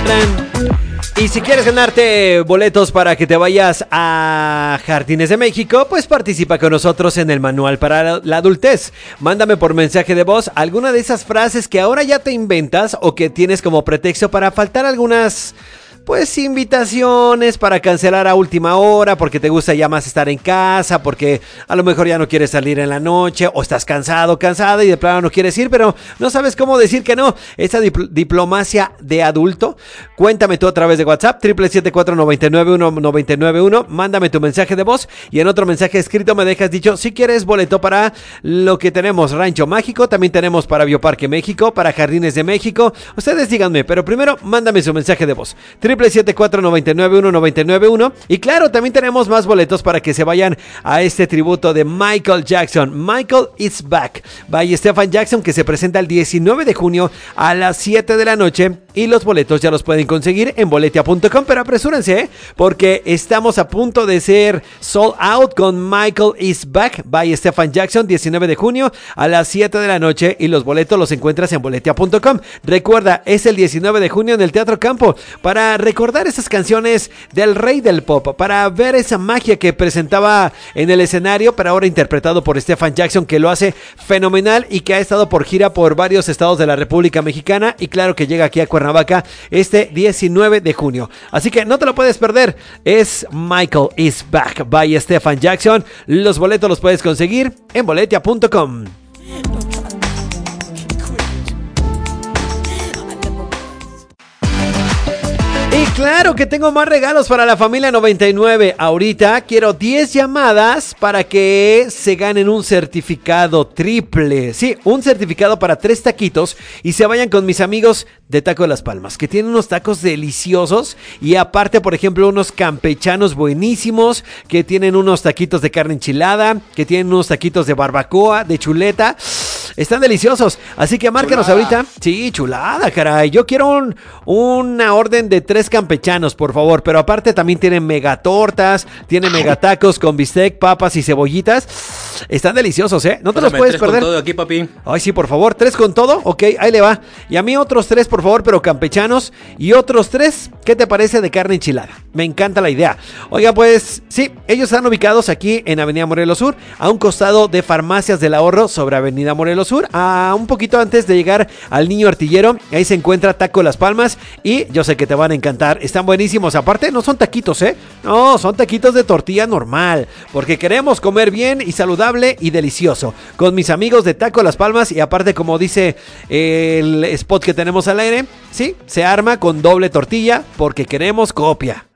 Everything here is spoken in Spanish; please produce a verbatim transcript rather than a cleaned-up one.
Y si quieres ganarte boletos para que te vayas a Jardines de México, pues participa con nosotros en el manual para la adultez. Mándame por mensaje de voz alguna de esas frases que ahora ya te inventas o que tienes como pretexto para faltar algunas... pues invitaciones para cancelar a última hora porque te gusta ya más estar en casa, porque a lo mejor ya no quieres salir en la noche o estás cansado, cansada y de plano no quieres ir, pero no sabes cómo decir que no. Esa dipl- diplomacia de adulto, cuéntame tú a través de WhatsApp, triple siete cuatro nueve nueve uno nueve nueve uno, mándame tu mensaje de voz y en otro mensaje escrito me dejas dicho si quieres boleto para lo que tenemos, Rancho Mágico, también tenemos para Bioparque México, para Jardines de México. Ustedes díganme, pero primero mándame su mensaje de voz, triple siete cuatro nueve nueve uno nueve nueve uno. Y claro, también tenemos más boletos para que se vayan a este tributo de Michael Jackson. Michael is Back by Stephen Jackson, que se presenta el diecinueve de junio a las siete de la noche. Y los boletos ya los pueden conseguir en boletia punto com, pero apresúrense, ¿eh? Porque estamos a punto de ser sold out con Michael is Back by Stephen Jackson, diecinueve de junio a las siete de la noche, y los boletos los encuentras en boletia punto com. Recuerda, es el diecinueve de junio en el Teatro Campo, para recordar esas canciones del rey del pop, para ver esa magia que presentaba en el escenario, pero ahora interpretado por Stephen Jackson, que lo hace fenomenal y que ha estado por gira por varios estados de la República Mexicana, y claro que llega aquí a Cuernavaca este diecinueve de junio. Así que no te lo puedes perder. Es Michael is Back by Stephen Jackson. Los boletos los puedes conseguir en boletia punto com. Y claro que tengo más regalos para la familia noventa y nueve. Ahorita quiero diez llamadas para que se ganen un certificado triple. Sí, un certificado para tres taquitos y se vayan con mis amigos de Taco de las Palmas, que tienen unos tacos deliciosos y aparte, por ejemplo, unos campechanos buenísimos, que tienen unos taquitos de carne enchilada, que tienen unos taquitos de barbacoa, de chuleta. Están deliciosos, así que márquenos chulada. Ahorita. Sí, chulada, caray. Yo quiero un, una orden de tres campechanos, por favor. Pero aparte también tienen megatortas, tienen megatacos con bistec, papas y cebollitas. Están deliciosos, ¿eh? No te Pásame, los puedes tres perder. Con todo aquí, papi. Ay, sí, por favor. ¿Tres con todo? Ok, ahí le va. Y a mí otros tres, por favor, pero campechanos. Y otros tres, ¿qué te parece de carne enchilada? Me encanta la idea. Oiga, pues, sí, ellos están ubicados aquí en Avenida Morelos Sur, a un costado de Farmacias del Ahorro sobre Avenida Morelos Sur, a un poquito antes de llegar al Niño Artillero. Ahí se encuentra Taco Las Palmas y yo sé que te van a encantar. Están buenísimos. Aparte, no son taquitos, ¿eh? No, son taquitos de tortilla normal, porque queremos comer bien y saludable y delicioso con mis amigos de Taco Las Palmas. Y aparte, como dice el spot que tenemos al aire, sí, se arma con doble tortilla porque queremos copia.